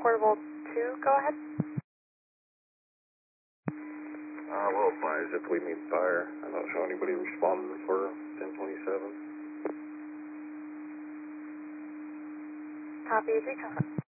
Portable 2, go ahead. Well, advise if we meet fire. I don't show anybody responding for 1027. Copy, recon.